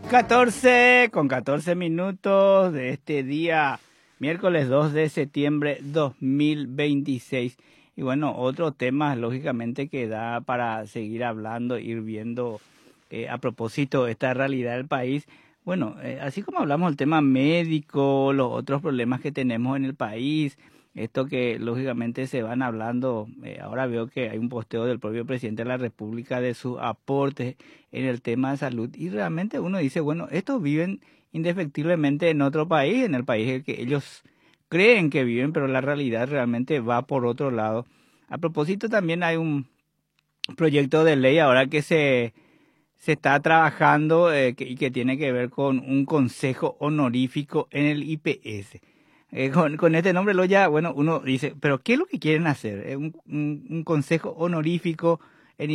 14 minutos de este día, miércoles 2 de septiembre 2026. Y bueno, otro tema, lógicamente, que da para seguir hablando, ir viendo a propósito de esta realidad del país. Bueno, así como hablamos del tema médico, los otros problemas que tenemos en el país, esto que lógicamente se van hablando, ahora veo que hay un posteo del propio presidente de la República de sus aportes en el tema de salud y realmente uno dice, bueno, estos viven indefectiblemente en otro país, en el país en el que ellos creen que viven, pero la realidad realmente va por otro lado. A propósito, también hay un proyecto de ley ahora que se está trabajando y que tiene que ver con un consejo honorífico en el IPS. Con este nombre lo ya, bueno, uno dice, pero ¿qué es lo que quieren hacer? Un consejo honorífico